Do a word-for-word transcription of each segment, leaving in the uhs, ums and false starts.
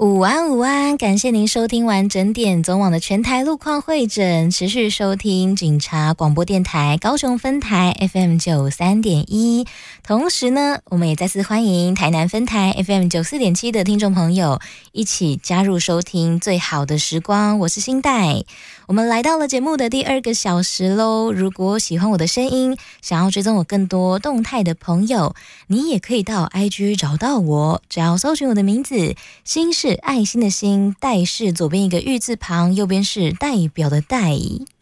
午安午安，感谢您收听完整点总网的全台路况会诊，持续收听警察广播电台高雄分台 F M 九三点一，同时呢，我们也再次欢迎台南分台 F M 九四点七的听众朋友一起加入收听最好的时光。我是新代，我们来到了节目的第二个小时喽。如果喜欢我的声音，想要追踪我更多动态的朋友，你也可以到 I G 找到我，只要搜寻我的名字，心是爱心的心，代是左边一个玉字旁，右边是代表的代。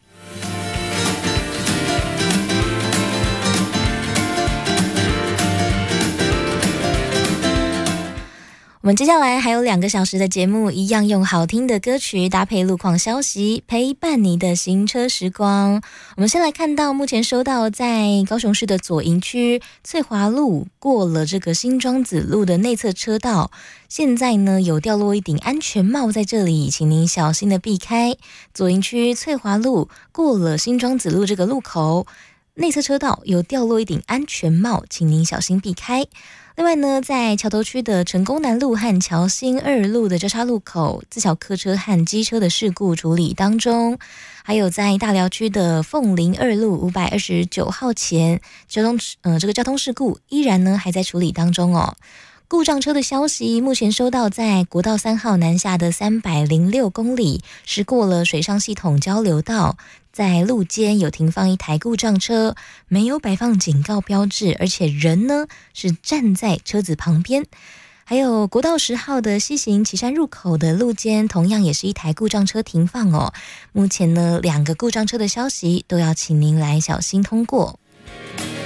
我们接下来还有两个小时的节目，一样用好听的歌曲搭配路况消息，陪伴你的行车时光。我们先来看到目前收到在高雄市的左营区翠华路过了这个新庄子路的内侧车道，现在呢有掉落一顶安全帽在这里，请您小心的避开。左营区翠华路过了新庄子路这个路口，内侧车道有掉落一顶安全帽，请您小心避开。另外呢，在桥头区的成功南路和桥新二路的交叉路口，自小客车和机车的事故处理当中，还有在大寮区的凤林二路五百二十九号前，交通呃这个交通事故依然呢还在处理当中哦。故障车的消息目前收到，在国道三号南下的三百零六公里，驶过了水上系统交流道，在路肩有停放一台故障车，没有摆放警告标志，而且人呢是站在车子旁边。还有国道十号的西行旗山入口的路肩，同样也是一台故障车停放哦。目前呢，两个故障车的消息都要请您来小心通过。